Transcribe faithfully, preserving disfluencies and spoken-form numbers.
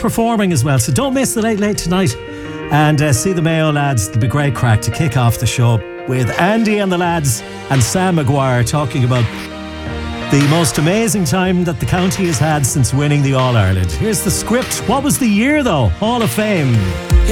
performing as well. So don't miss the Late Late tonight. And uh, see the Mayo lads. It'll be great crack to kick off the show with Andy and the lads and Sam Maguire talking about the most amazing time that the county has had since winning the All-Ireland. Here's the script. What was the year though? Hall of Fame.